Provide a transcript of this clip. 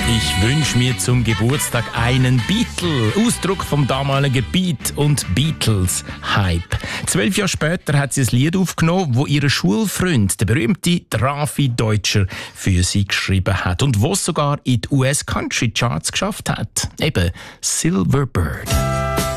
Ich wünsche mir zum Geburtstag einen Beatle. Ausdruck vom damaligen Beat- und Beatles-Hype. 12 Jahre später hat sie ein Lied aufgenommen, wo ihr Schulfreund, der berühmte Drafi Deutscher, für sie geschrieben hat und wo es sogar in die US-Country-Charts geschafft hat. Eben Silver Bird.